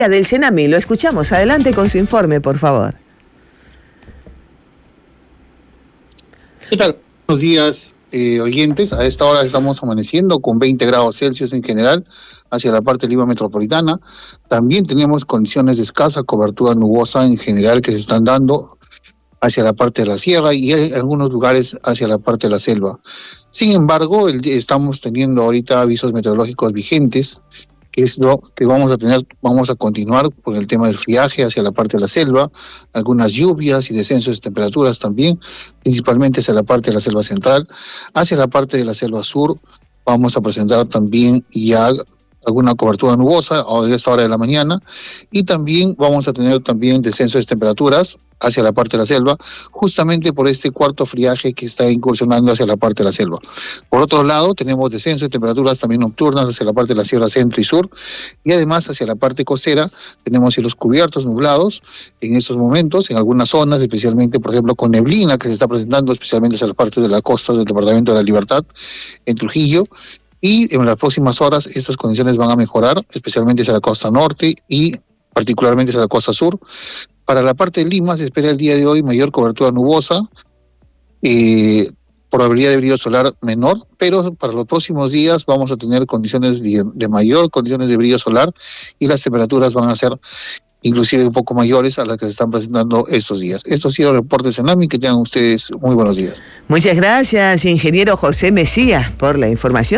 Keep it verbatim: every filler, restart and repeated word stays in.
Del Senami, lo escuchamos. Adelante con su informe, por favor. ¿Qué tal? Buenos días, eh, oyentes. A esta hora estamos amaneciendo con veinte grados Celsius en general hacia la parte de Lima metropolitana. También tenemos condiciones de escasa cobertura nubosa en general que se están dando hacia la parte de la sierra y en algunos lugares hacia la parte de la selva. Sin embargo, el, estamos teniendo ahorita avisos meteorológicos vigentes, que es lo que vamos a tener, vamos a continuar con el tema del friaje hacia la parte de la selva, algunas lluvias y descensos de temperaturas también, principalmente hacia la parte de la selva central. Hacia la parte de la selva sur vamos a presentar también ya alguna cobertura nubosa a esta hora de la mañana, y también vamos a tener también descenso de temperaturas hacia la parte de la selva, justamente por este cuarto friaje que está incursionando hacia la parte de la selva. Por otro lado, tenemos descenso de temperaturas también nocturnas hacia la parte de la sierra centro y sur, y además hacia la parte costera tenemos cielos cubiertos, nublados en estos momentos, en algunas zonas, especialmente, por ejemplo, con neblina que se está presentando, especialmente hacia la parte de la costa del Departamento de la Libertad, en Trujillo. Y en las próximas horas estas condiciones van a mejorar, especialmente hacia la costa norte y particularmente hacia la costa sur. Para la parte de Lima se espera el día de hoy mayor cobertura nubosa, eh, probabilidad de brillo solar menor, pero para los próximos días vamos a tener condiciones de, de mayor condiciones de brillo solar y las temperaturas van a ser inclusive un poco mayores a las que se están presentando estos días. Esto ha sido el reporte de Senami. Que tengan ustedes muy buenos días. Muchas gracias, ingeniero José Mesías, por la información.